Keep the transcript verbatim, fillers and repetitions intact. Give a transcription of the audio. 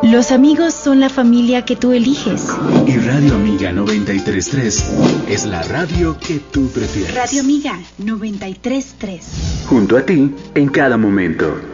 Los amigos son la familia que tú eliges. Y Radio Amiga noventa y tres punto tres es la radio que tú prefieres. Radio Amiga noventa y tres punto tres. Junto a ti en cada momento.